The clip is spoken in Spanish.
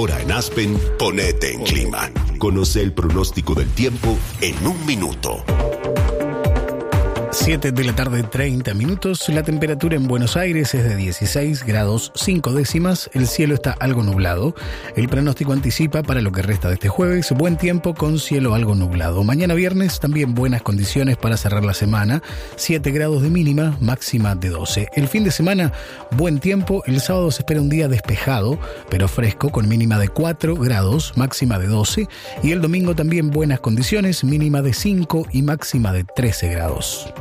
Ahora en Aspen, ponete en clima. Conoce el pronóstico del tiempo en un minuto. 7 de la tarde, 30 minutos. La temperatura en Buenos Aires es de 16 grados 5 décimas. El cielo está algo nublado. El pronóstico anticipa para lo que resta de este jueves buen tiempo con cielo algo nublado. Mañana viernes también buenas condiciones para cerrar la semana. 7 grados de mínima, máxima de 12. El fin de semana, buen tiempo. El sábado se espera un día despejado, pero fresco, con mínima de 4 grados, máxima de 12. Y el domingo también buenas condiciones, mínima de 5 y máxima de 13 grados.